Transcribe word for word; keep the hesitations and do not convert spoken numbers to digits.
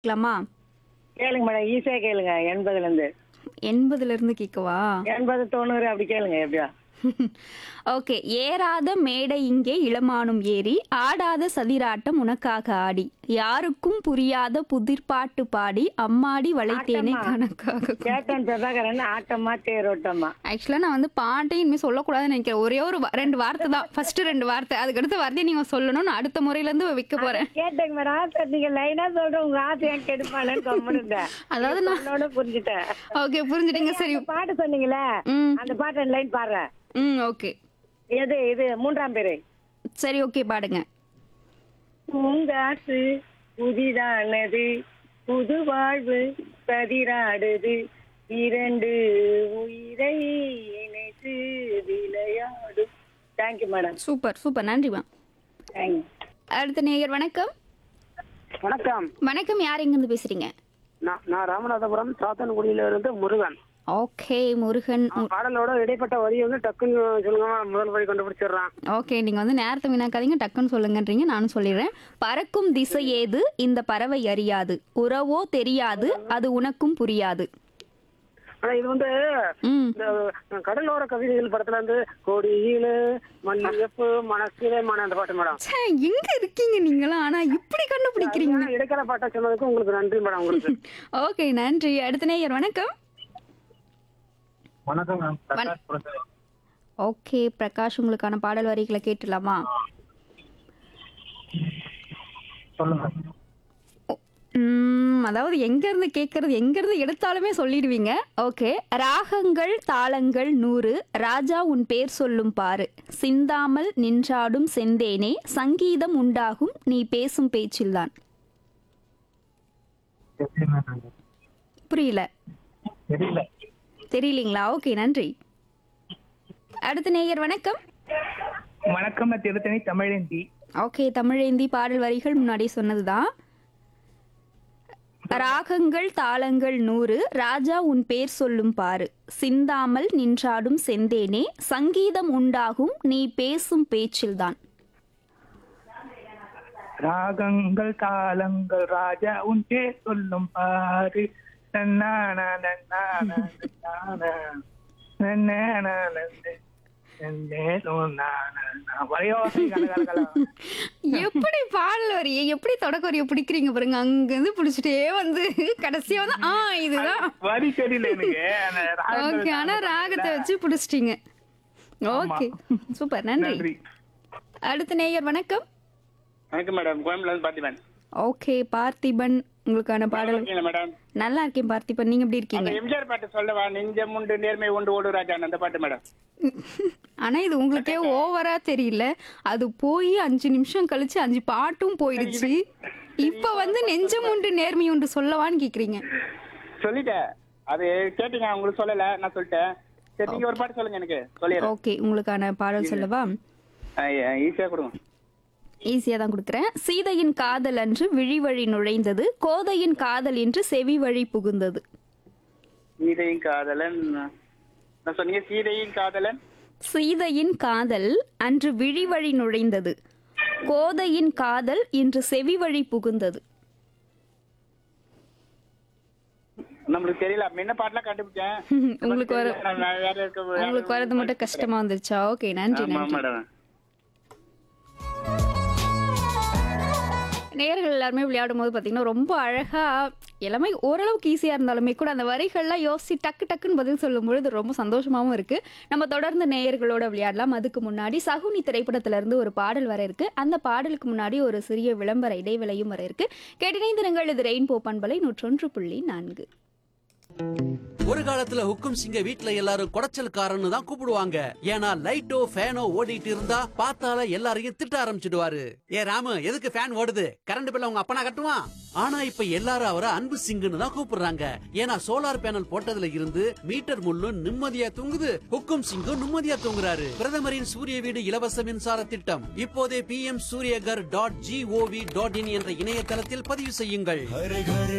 கேட்கலாமா? கேளுங்க மேடம், ஈஸியா கேளுங்க. எண்பதுல இருந்து எண்பதுல இருந்து கேட்கவா? எண்பது தொண்ணூறு அப்படி கேளுங்க. எப்படியா? ஓகே. ஏறாத மேடை இங்கே இளமானும் ஏறி ஆடாத சதிராட்டம் உனக்காக ஆடி யாருக்கும் புரியாத புதிர்பாட்டு பாடி அம்மாடி வளைத்தேனே ஆட்டமா? கணக்காக. கேட்டன் பிரபாகரன் ஆட்டமா தேரோட்டமா? ஆக்சுவலா நான் வந்து பாட்டே இனிமேல் சொல்லக்கூடாதுன்னு நினைக்கிறேன். ஒரே ஒரு வா- ரெண்டு வார்த்தை தான், ஃபர்ஸ்ட் ரெண்டு வார்த்தை. அதுக்கடுத்து வார்த்தையை நீங்க சொல்லணும். நான் அடுத்த முறையில இருந்து வைக்க போறேன். கேட்டேங்க மேடம். சரி, நீங்க லைனா சொல்ற உங்க ஆசை ஏன் கெடுப்பாளன்னு கம்முனுங்க. அதாவது நான் சொன்னோட புரிஞ்சுட்டேன். ஓகே, புரிஞ்சுட்டீங்க. சரி. அந்த பாட்டு சொன்னீங்களே, ம் அந்த பாட்டு லைன் பாடுறேன். ம் ஓகே. எது இது? மூன்றாம் பேரு. சரி, ஓகே, பாடுங்க. பூங்காற்று புதிதானது, புது வாழ்வு கதிராடுது, இரண்டு உயிரை இணைத்து விளையாடும். Thank you madam. சூப்பர் சூப்பர், நன்றிமா. தேங்க்யூ. அடுத்த நேயர் வணக்கம். வணக்கம். வணக்கம், யார் எங்கிருந்து பேசுறீங்க? நான் நான் ராமநாதபுரம் சாத்தன்குடியில இருந்து முருகன். ஓகே முருகன். நான் பாடலோட இடைப்பட்ட வரி வந்து டக்குன்னு சொல்லுங்க, முதல் வரி கண்டுபிடிச்சிடுறான். ஓகே, நீங்க வந்து நேரத்தை வீணாக்காதீங்க, டக்குன்னு சொல்லுங்கன்றீங்க. நானும் சொல்லிடுறேன். பறக்கும் திசை ஏது இந்த பறவை அறியாது, உறவோ தெரியாது அது உனக்கும் புரியாது. ஆனா இது வந்து ம் இந்த கடலோர கவிதைகள் படத்துல இருந்து கொடியில மல்லிகைப்பூ மனசிலே மன அந்த பாட்டு மேடம். ச்சே, எங்க இருக்கீங்க நீங்களாம்? ஆனா இப்படி கண்டுபிடிக்கிறீங்க. அதுதான் இடைக்கால பாட்டா சொன்னதுக்கு உங்களுக்கு நன்றி மேடம். உங்களுக்கு ஓகே, நன்றி. அடுத்த நேயர் வணக்கம். வணக்கம் மேம். வண- ஓகே பிரகாஷ், உங்களுக்கான பாடல் வரிகளை கேட்டுடலாமா? சொல்லுங்க. ம், அதாவது எங்க இருந்து கேட்கறது, எங்க இருந்து எடுத்தாலுமே சொல்லிடுவீங்க. ஓகே. ராகங்கள் தாளங்கள் நூறு, ராஜா உன் பேர் சொல்லும் பாரு, சிந்தாமல் நின்றாடும் செந்தேனே, சங்கீதம் உண்டாகும் நீ பேசும் பேச்சில்தான். எப்படி மேம்? புரியல? தெரியல. தெரியலீங்களா? ஓகே, நன்றி. அடுத்த நேயர் வணக்கம். வணக்கம், நான் திருத்தணி தமிழேந்தி. ஓகே, தமிழேந்தி. பாடல் வரிகள் முன்னாடி சொன்னதுதான். ராகங்கள் தாளங்கள் நூறு, ராஜா உன் பேர் சொல்லும் பாரு, சிந்தாமல் நின்றாடும் செந்தேனே, சங்கீதம் உண்டாகும் நீ பேசும் பேச்சில்தான். ராகங்கள் தாளங்கள் ராஜா உன் பேர் சொல்லும் பாரு, நன்னானா நன்னானா நன்னானா, நன்னானா நன்னே, நன்னேனோ நானா நா. வரையோசை கலகலகலா. எப்படி பாடல் வரிய, எப்படி தொடக்க வரிய பிடிக்கிறீங்க பாருங்க. அங்க இருந்து பிடிச்சிட்டே வந்து கடைசியா வந்து ஆ இதுதான். வரி தெரியல எனக்கு. அந்த ராகங்கள் ஓகே, ஆனா தாளங்கள் ராகத்தை தெரியல. வச்சு பிடிச்சிட்டீங்க. ஓகே, சூப்பர், நன்றி. நன்றி. அடுத்த நேயர் வணக்கம். வணக்கம் மேடம். கோயம்புல இருந்து பார்த்திபன். ஓகே பார்த்திபன், உங்களுக்கான பாடல். இருக்கீங்களா மேடம்? நல்லா இருக்கேன் பார்த்திபன், நீங்க எப்படி அந்த இருக்கீங்க? எம்ஜிஆர் பாட்டு சொல்லவா? நெஞ்சம் உண்டு நேர்மை உண்டு ஓடு ராஜான், அந்த பாட்டு மேடம். ஆனா இது உங்களுக்கே ஓவரா தெரியல. அது போய் அஞ்சு நிமிஷம் கழிச்சு அஞ்சு பாட்டும் போயிடுச்சு. இப்ப வந்து நெஞ்சம் உண்டு நேர்மை உண்டு சொல்லவான்னு கேக்குறீங்க. சொல்லிட்டேன். அது கேட்டீங்க, உங்களுக்கு சொல்லல, நான் சொல்லிட்டேன். சரி, நீங்க ஒரு பாட்டு சொல்லுங்க, எனக்கு சொல்லிடுறேன். ஓகே, உங்களுக்கான பாடல் சொல்லவா? ஈஸியா கொடுங்க. ஈஸியா தான் கொடுக்குறேன். சீதையின் காதல் அன்று விழி வழி நுழைந்தது, கோதையின் காதல் என்று செவி வழி புகுந்தது. சீதையின் காதலன். நான் சொன்னீங்க சீதையின் காதலன். சீதையின் காதல் அன்று விழி வழி நுழைந்தது, கோதையின் காதல் என்று செவி வழி புகுந்தது. நம்மளுக்கு தெரியல. என்ன பாட்டுலாம் கண்டுபிடிச்சேன். உங்களுக்கு வர நான் வேற இருக்க- வேற உங்களுக்கு வரது மட்டும் கஷ்டமா வந்துருச்சா? ஓகே, நன்றி ஆமா நன்றி. மேடம். நேயர்கள் எல்லாருமே விளையாடும் போது பார்த்தீங்கன்னா ரொம்ப அழகா எல்லாமே ஓரளவுக்கு ஈஸியாக இருந்தாலுமே கூட அந்த வரிகள்லாம் யோசிச்சு டக்கு டக்குன்னு பதில் சொல்லும் பொழுது ரொம்ப சந்தோஷமாகவும் இருக்கு. நம்ம தொடர்ந்து நேயர்களோட விளையாடலாம். அதுக்கு முன்னாடி சகுனி திரைப்படத்துல இருந்து ஒரு பாடல் வர இருக்கு. அந்த பாடலுக்கு முன்னாடி ஒரு சிறிய விளம்பர இடைவேளையும் வர இருக்கு. கேட்டினைந்திருங்கள். இது ரெயின்போ பண்பலை நூற்றொன்று புள்ளி நான்கு. ஒரு காலத்துல ஹுக்கும் சிங்க வீட்ல எல்லாரும் குடைச்சல்காரன்னு தான் கூப்பிடுவாங்க. ஏன்னா லைட்டோ ஃபேனோ ஓடிட்டு இருந்தா பார்த்தால எல்லாரையும் திட்ட ஆரம்பிச்சிடுவாரு. ஏ ராமு, எதுக்கு ஃபேன் ஓடுது? கரண்ட் பில்ல உங்க அப்பனா கட்டுவான். ஆனா இப்ப எல்லாரும் அவரை அன்பு சிங்குன்னு தான் கூப்பிடுறாங்க. ஏன்னா சோலார் பேனல் போட்டதுல இருந்து மீட்டர் முள்ளும் நிம்மதியா தூங்குது, ஹுக்கும் சிங்கும் நிம்மதியா தூங்குறாரு. பிரதமரின் சூரிய வீடு இலவச மின்சார திட்டம் இப்போதே B M Surya Ghar dot gov dot in என்ற இணையதளத்தில் பதிவு செய்யுங்கள்.